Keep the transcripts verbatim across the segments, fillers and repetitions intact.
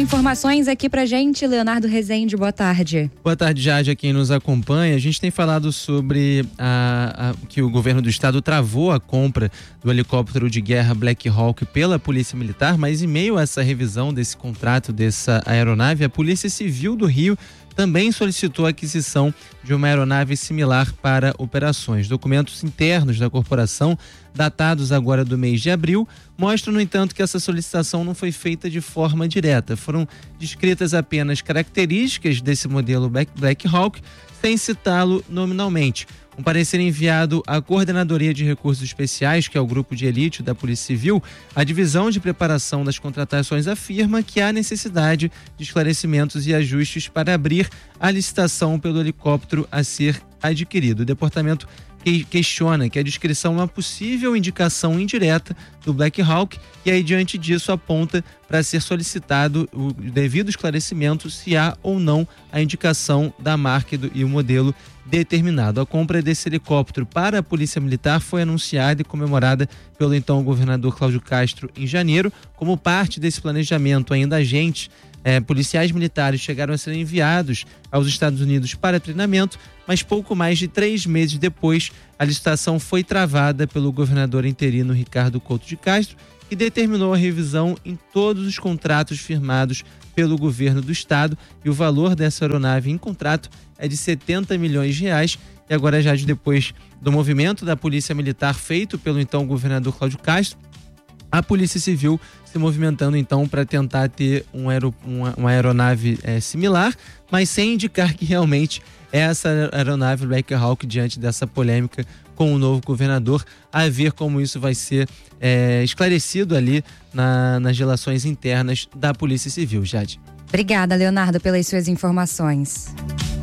informações aqui pra gente, Leonardo Rezende, boa tarde. Boa tarde, Jade, a quem nos acompanha. A gente tem falado sobre a, a, que o governo do estado travou a compra do helicóptero de guerra Black Hawk pela Polícia Militar, mas em meio a essa revisão desse contrato, dessa aeronave, a Polícia Civil do Rio também solicitou a aquisição de uma aeronave similar para operações. Documentos internos da corporação, datados agora do mês de abril, mostram, no entanto, que essa solicitação não foi feita de forma direta. Foram descritas apenas características desse modelo Black Hawk, sem citá-lo nominalmente. Um parecer enviado à Coordenadoria de Recursos Especiais, que é o grupo de elite da Polícia Civil, a divisão de preparação das contratações afirma que há necessidade de esclarecimentos e ajustes para abrir a licitação pelo helicóptero a ser adquirido. O departamento questiona que a descrição é uma possível indicação indireta do Black Hawk e aí, diante disso, aponta para ser solicitado o devido esclarecimento se há ou não a indicação da marca e o modelo determinado. A compra desse helicóptero para a Polícia Militar foi anunciada e comemorada pelo então governador Cláudio Castro em janeiro. Como parte desse planejamento, ainda agentes É, policiais militares chegaram a ser enviados aos Estados Unidos para treinamento, mas pouco mais de três meses depois, a licitação foi travada pelo governador interino Ricardo Couto de Castro, que determinou a revisão em todos os contratos firmados pelo governo do estado, e o valor dessa aeronave em contrato é de setenta milhões de reais. E agora, já depois do movimento da Polícia Militar feito pelo então governador Cláudio Castro, a Polícia Civil se movimentando então para tentar ter um aero, uma, uma aeronave é, similar, mas sem indicar que realmente é essa aeronave Black Hawk, diante dessa polêmica com o novo governador, a ver como isso vai ser é, esclarecido ali na, nas relações internas da Polícia Civil. Jade. Obrigada, Leonardo, pelas suas informações.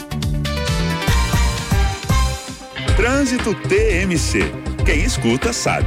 Trânsito T M C. Quem escuta sabe.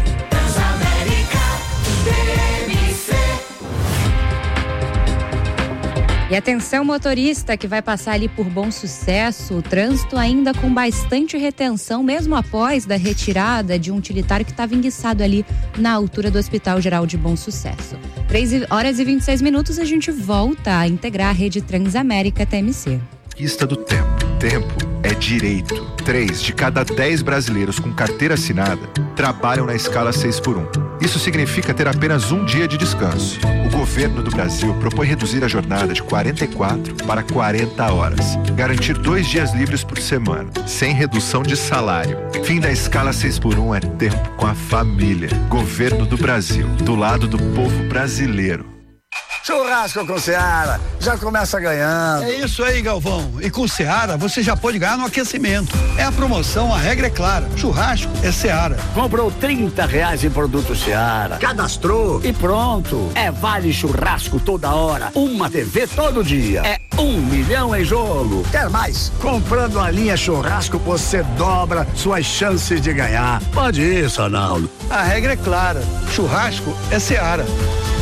E atenção, motorista que vai passar ali por Bom Sucesso, o trânsito ainda com bastante retenção, mesmo após da retirada de um utilitário que estava enguiçado ali na altura do Hospital Geral de Bom Sucesso. três horas e vinte e seis minutos, a gente volta a integrar a rede Transamérica T M C. Conquista do tempo. Tempo é direito. Três de cada dez brasileiros com carteira assinada trabalham na escala seis por um. Isso significa ter apenas um dia de descanso. O governo do Brasil propõe reduzir a jornada de quarenta e quatro para quarenta horas. Garantir dois dias livres por semana, sem redução de salário. Fim da escala seis por um é tempo com a família. Governo do Brasil, do lado do povo brasileiro. Churrasco com Seara, já começa ganhando. É isso aí, Galvão. E com Seara você já pode ganhar no aquecimento. É a promoção, a regra é clara. Churrasco é Seara. Comprou trinta reais em produto Seara, cadastrou e pronto. É vale churrasco toda hora, uma T V todo dia. É um milhão em jogo. Quer mais? Comprando a linha churrasco você dobra suas chances de ganhar. Pode ir, Sanaldo. A regra é clara. Churrasco é Seara.